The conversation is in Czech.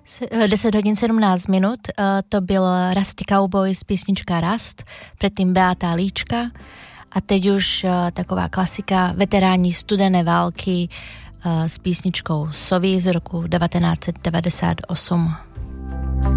10 hodin 17 minut, to byl Rusty Cowboy z písnička Rust, předtím Beata Líčka a teď už taková klasika veteráni studené války s písničkou Sovy z roku 1998.